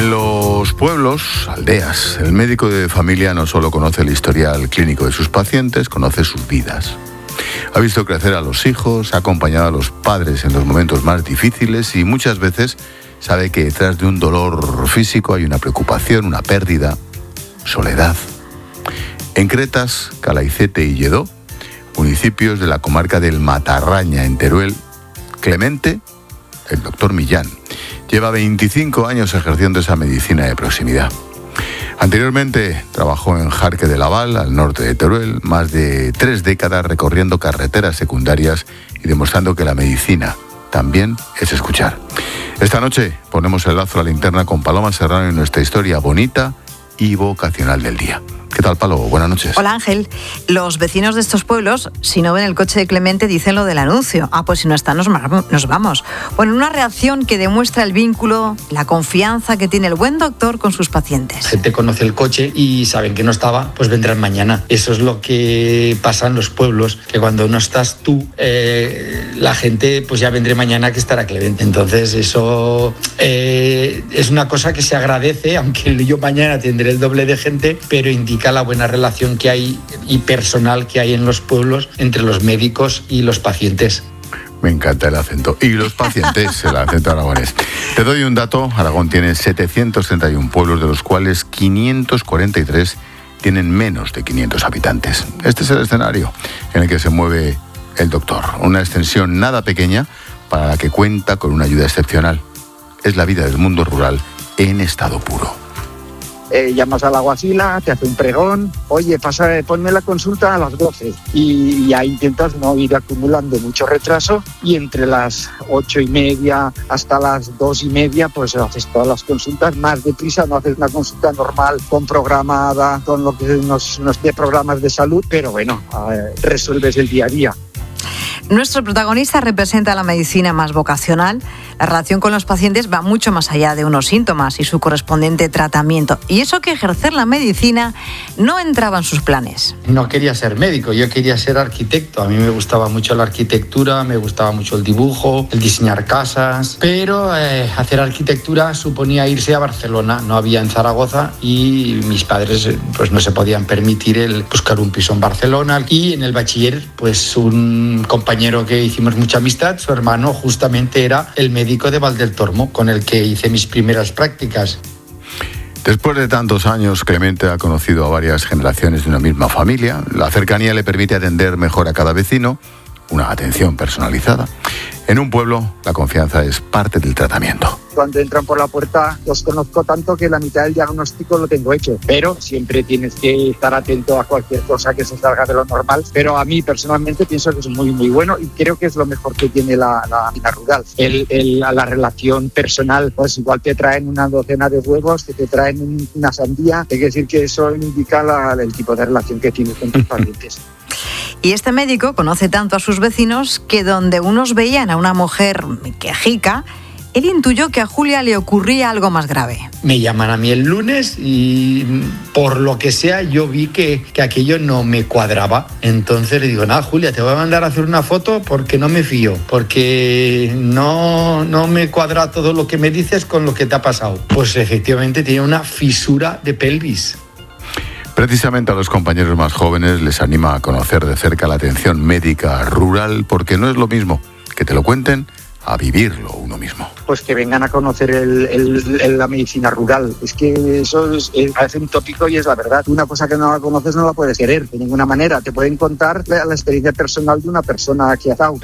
En los pueblos, aldeas, el médico de familia no solo conoce el historial clínico de sus pacientes, conoce sus vidas. Ha visto crecer a los hijos, ha acompañado a los padres en los momentos más difíciles y muchas veces sabe que detrás de un dolor físico hay una preocupación, una pérdida, soledad. En Cretas, Calaicete y Lledó, municipios de la comarca del Matarraña, en Teruel, Clemente, el doctor Millán, lleva 25 años ejerciendo esa medicina de proximidad. Anteriormente trabajó en Jarque de la Val, al norte de Teruel, más de 3 décadas recorriendo carreteras secundarias y demostrando que la medicina también es escuchar. Esta noche ponemos el lazo a la linterna con Paloma Serrano en nuestra historia bonita y vocacional del día. ¿Qué tal, Palo? Buenas noches. Hola, Ángel. Los vecinos de estos pueblos, si no ven el coche de Clemente, dicen lo del anuncio. Pues si no está, nos vamos. Bueno, una reacción que demuestra el vínculo, la confianza que tiene el buen doctor con sus pacientes. La gente conoce el coche y saben que no estaba, pues vendrán mañana. Eso es lo que pasa en los pueblos, que cuando no estás tú, la gente, pues ya vendré mañana que estará Clemente. Entonces eso es una cosa que se agradece, aunque yo mañana tendré el doble de gente, pero indica la buena relación que hay y personal que hay en los pueblos entre los médicos y los pacientes. Me encanta el acento. Y los pacientes, el acento aragonés. Te doy un dato. Aragón tiene 731 pueblos, de los cuales 543 tienen menos de 500 habitantes. Este es el escenario en el que se mueve el doctor. Una extensión nada pequeña para la que cuenta con una ayuda excepcional. Es la vida del mundo rural en estado puro. Llamas al alguacil, te hace un pregón, oye, ponme la consulta a las 12 y ya intentas no ir acumulando mucho retraso y entre las 8:30 hasta las 2:30 pues haces todas las consultas más deprisa, no haces una consulta normal con programada, con lo que nos dé programas de salud, pero bueno, resuelves el día a día. Nuestro protagonista representa la medicina más vocacional. La relación con los pacientes va mucho más allá de unos síntomas y su correspondiente tratamiento. Y eso que ejercer la medicina no entraba en sus planes. No quería ser médico, yo quería ser arquitecto. A mí me gustaba mucho la arquitectura, me gustaba mucho el dibujo, el diseñar casas. Pero hacer arquitectura suponía irse a Barcelona, no había en Zaragoza y mis padres pues no se podían permitir el buscar un piso en Barcelona. Y en el bachiller, pues un compañero que hicimos mucha amistad, su hermano justamente era el médico de Valdeltormo, con el que hice mis primeras prácticas. Después de tantos años, Clemente ha conocido a varias generaciones de una misma familia. La cercanía le permite atender mejor a cada vecino, una atención personalizada. En un pueblo, la confianza es parte del tratamiento. Cuando entran por la puerta los conozco tanto que la mitad del diagnóstico lo tengo hecho, pero siempre tienes que estar atento a cualquier cosa que se salga de lo normal. Pero a mí personalmente pienso que es muy muy bueno y creo que es lo mejor que tiene la vida rural. La relación personal, pues igual te traen una docena de huevos, que te traen una sandía, hay que decir que eso indica el tipo de relación que tienes con tus pacientes. Y este médico conoce tanto a sus vecinos que donde unos veían a una mujer quejica, él intuyó que a Julia le ocurría algo más grave. Me llaman a mí el lunes y por lo que sea yo vi que aquello no me cuadraba. Entonces le digo, Julia, te voy a mandar a hacer una foto porque no me fío, porque no me cuadra todo lo que me dices con lo que te ha pasado. Pues efectivamente tiene una fisura de pelvis. Precisamente a los compañeros más jóvenes les anima a conocer de cerca la atención médica rural, porque no es lo mismo que te lo cuenten a vivirlo uno mismo. Pues que vengan a conocer la medicina rural. Es que eso parece un tópico y es la verdad. Una cosa que no la conoces no la puedes querer de ninguna manera. Te pueden contar la experiencia personal de una persona que ha estado.